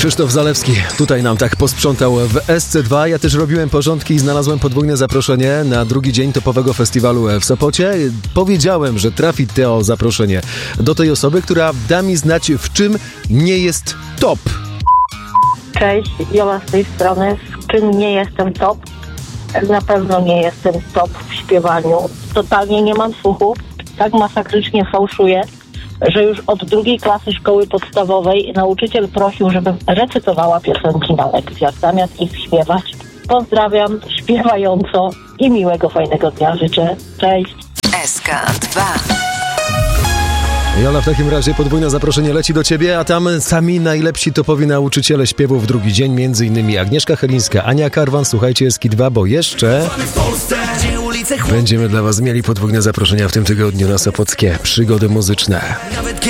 Krzysztof Zalewski tutaj nam tak posprzątał w SC2. Ja też robiłem porządki i znalazłem podwójne zaproszenie na drugi dzień topowego festiwalu w Sopocie. Powiedziałem, że trafi to zaproszenie do tej osoby, która da mi znać, w czym nie jest top. Cześć, Jola z tej strony. W czym nie jestem top? Na pewno nie jestem top w śpiewaniu. Totalnie nie mam słuchu. Tak masakrycznie fałszuję, że już od 2 klasy szkoły podstawowej nauczyciel prosił, żebym recytowała piosenki na lekcjach, zamiast ich śpiewać. Pozdrawiam, śpiewająco i miłego, fajnego dnia życzę. Cześć. SK2. Jola, w takim razie podwójne zaproszenie leci do ciebie, a tam sami najlepsi topowi nauczyciele śpiewu w drugi dzień, m.in. Agnieszka Chylińska, Ania Karwan. Słuchajcie SK2, bo jeszcze będziemy dla was mieli podwójne zaproszenia w tym tygodniu na sopockie przygody muzyczne.